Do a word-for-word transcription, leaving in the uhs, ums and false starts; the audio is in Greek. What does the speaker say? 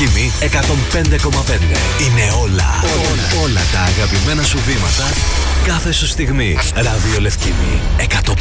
Ραδιολευκήμη εκατόν πέντε κόμμα πέντε. Είναι όλα, όλα, όλα τα αγαπημένα σου βήματα κάθε σου στιγμή. Ραδιολευκήμη εκατόν